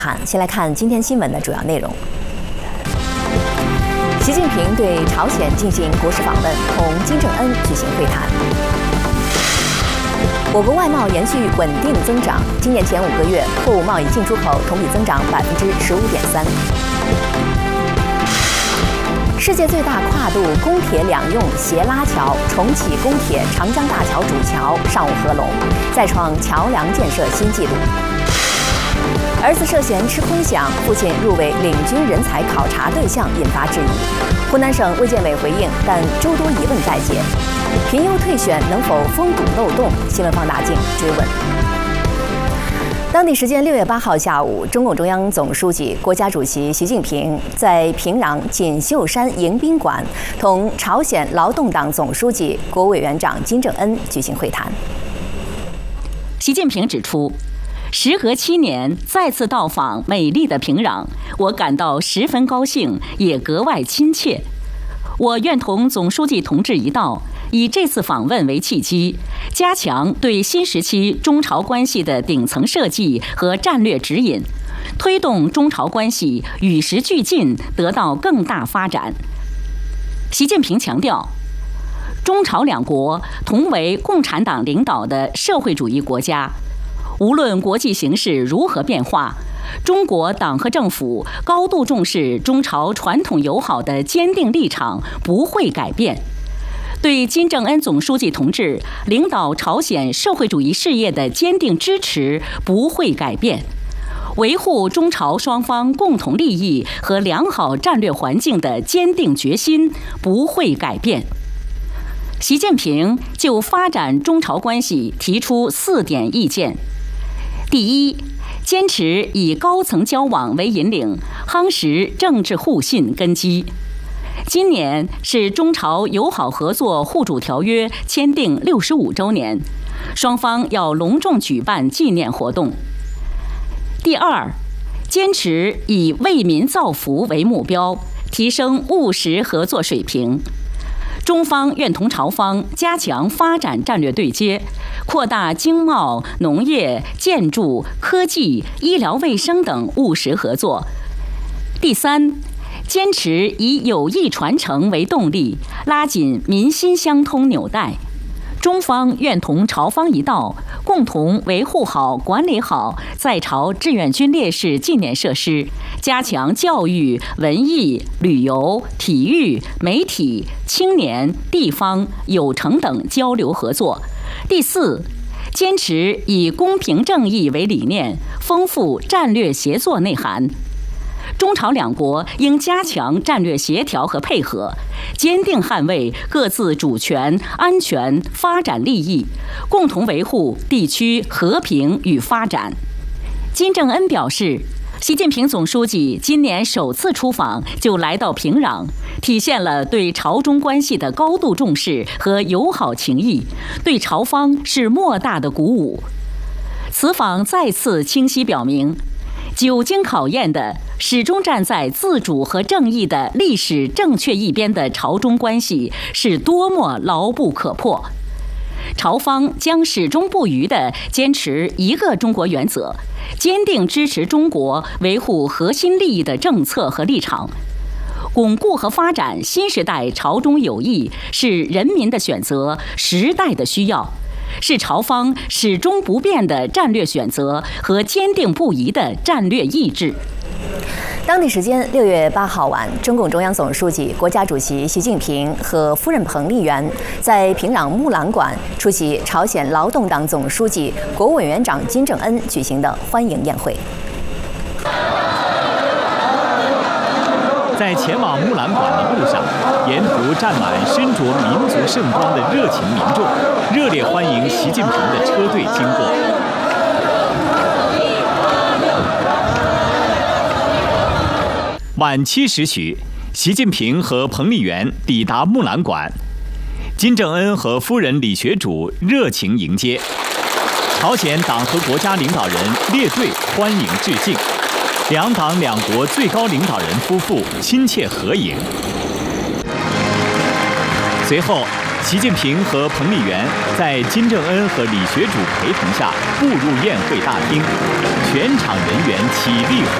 先来看今天新闻的主要内容。习近平对朝鲜进行国事访问，同金正恩举行会谈。我国外贸延续稳定增长，今年前5个月货物贸易进出口同比增长15.3%。世界最大跨度公铁两用斜拉桥重启公铁长江大桥主桥上午合龙，再创桥梁建设新纪录。儿子涉嫌吃空饷，父亲入围领军人才考察对象，引发质疑。湖南省卫健委回应，但诸多疑问在解。评优退选能否封堵漏洞？新闻放大镜追问。当地时间6月8号下午，中共中央总书记、国家主席习近平在平壤锦绣山迎宾馆同朝鲜劳动党总书记、国务委员长金正恩举行会谈。 习近平指出，时隔7年再次到访美丽的平壤，我感到十分高兴，也格外亲切。我愿同总书记同志一道，以这次访问为契机，加强对新时期中朝关系的顶层设计和战略指引，推动中朝关系与时俱进，得到更大发展。习近平强调，中朝两国同为共产党领导的社会主义国家，无论国际形势如何变化，中国党和政府高度重视中朝传统友好的坚定立场不会改变，对金正恩总书记同志领导朝鲜社会主义事业的坚定支持不会改变，维护中朝双方共同利益和良好战略环境的坚定决心不会改变。习近平就发展中朝关系提出4点意见。第一，坚持以高层交往为引领，夯实政治互信根基。今年是中朝友好合作互助条约签订65周年，双方要隆重举办纪念活动。第二，坚持以为民造福为目标，提升务实合作水平。中方愿同朝方加强发展战略对接，扩大经贸、农业、建筑、科技、医疗卫生等务实合作。第三，坚持以友谊传承为动力，拉紧民心相通纽带。中方愿同朝方一道，共同维护好、管理好在朝志愿军烈士纪念设施，加强教育、文艺、旅游、体育、媒体、青年、地方、有成等交流合作。第四，坚持以公平正义为理念，丰富战略协作内涵。中朝两国应加强战略协调和配合，坚定捍卫各自主权、安全、发展利益，共同维护地区和平与发展。金正恩表示，习近平总书记今年首次出访就来到平壤，体现了对朝中关系的高度重视和友好情谊，对朝方是莫大的鼓舞。此访再次清晰表明，久经考验的、始终站在自主和正义的历史正确一边的朝中关系是多么牢不可破。朝方将始终不渝地坚持一个中国原则，坚定支持中国维护核心利益的政策和立场。巩固和发展新时代朝中友谊是人民的选择，时代的需要，是朝方始终不变的战略选择和坚定不移的战略意志。 当地时间6月8号晚，中共中央总书记、国家主席习近平和夫人彭丽媛在平壤木兰馆出席朝鲜劳动党总书记、国务委员长金正恩举行的欢迎宴会。 在前往木兰馆的路上，沿途站满身着民族盛装的热情民众，热烈欢迎习近平的车队经过。晚7时许，习近平和彭丽媛抵达木兰馆，金正恩和夫人李学主热情迎接，朝鲜党和国家领导人列队欢迎致敬，两党两国最高领导人夫妇亲切合影。随后， 习近平和彭丽媛在金正恩和李学主陪同下步入宴会大厅，全场人员起立欢迎。